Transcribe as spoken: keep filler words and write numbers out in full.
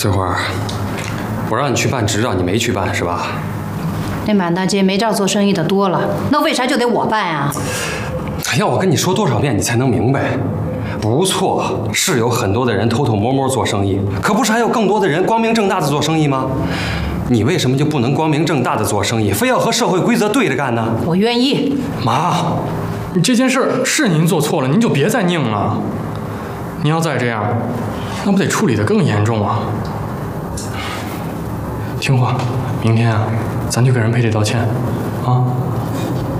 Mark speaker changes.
Speaker 1: 翠花，我让你去办执照，你没去办是吧？
Speaker 2: 那满大街没照做生意的多了，那为啥就得我办啊？
Speaker 1: 要我跟你说多少遍你才能明白？不错，是有很多的人偷偷摸摸做生意，可不是还有更多的人光明正大的做生意吗？你为什么就不能光明正大的做生意，非要和社会规则对着干呢？
Speaker 2: 我愿意。
Speaker 1: 妈，
Speaker 3: 你这件事是您做错了，您就别再拧了。您要再这样，那不得处理得更严重啊！听话，明天啊，咱就给人赔礼道歉，啊。